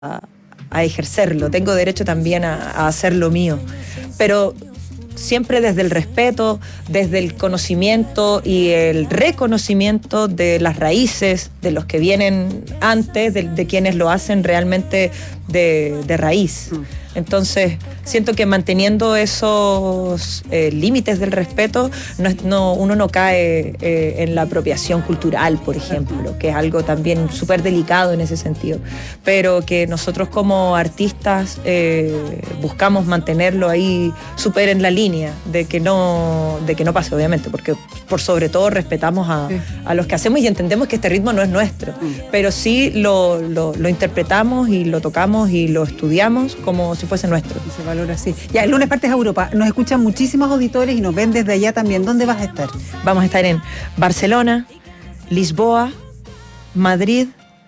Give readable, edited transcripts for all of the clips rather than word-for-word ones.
a ejercerlo, tengo derecho también a hacer lo mío, pero siempre desde el respeto, desde el conocimiento y el reconocimiento de las raíces, de los que vienen antes, de quienes lo hacen realmente de raíz. Entonces, siento que manteniendo esos límites del respeto, uno no cae en la apropiación cultural, por ejemplo, que es algo también súper delicado en ese sentido, pero que nosotros como artistas buscamos mantenerlo ahí súper en la línea, de que no pase, obviamente, porque por sobre todo respetamos a los que hacemos y entendemos que este ritmo no es nuestro, pero sí lo interpretamos y lo tocamos y lo estudiamos como si fuese nuestro. Y se valora así. Ya, el lunes partes a Europa. Nos escuchan muchísimos auditores y nos ven desde allá también. ¿Dónde vas a estar? Vamos a estar en Barcelona, Lisboa, Madrid,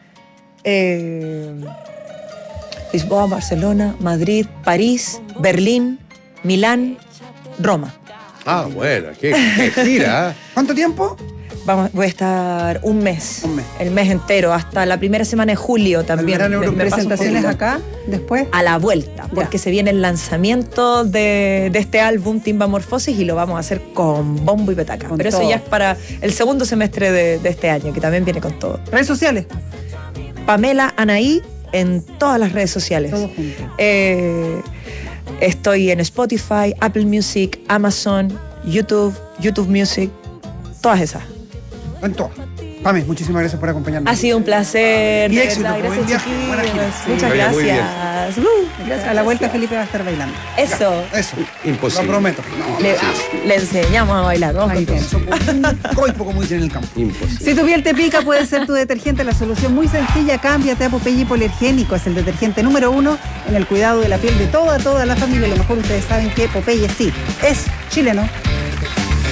Lisboa, Barcelona, Madrid, París, Berlín, Milán, Roma. Ah, bueno, qué gira. ¿Cuánto tiempo? Voy a estar un mes. Un mes. El mes entero, hasta la primera semana de julio también. ¿Presentaciones acá después? A la vuelta, porque se viene el lanzamiento de este álbum, Timbamorfosis, y lo vamos a hacer con bombo y petaca. Pero todo. Eso ya es para el segundo semestre de este año, que también viene con todo. ¿Redes sociales? Pamela Anaí en todas las redes sociales. Todo junto. Estoy en Spotify, Apple Music, Amazon, YouTube Music, todas esas. En todas. Pame, muchísimas gracias por acompañarnos. Ha sido un placer. Y éxito, gracias, viaje, buena gira. Muchas gracias. Gracias. A la vuelta Felipe va a estar bailando. Eso. Imposible. Lo prometo. Le enseñamos a bailar, ¿no? Coipo, como dicen en el campo. Imposible. Si tu piel te pica, puede ser tu detergente. La solución muy sencilla, cámbiate a Popeye Hipoalergénico. Es el detergente número 1 en el cuidado de la piel de toda la familia. A lo mejor ustedes saben que Popeye sí es chileno.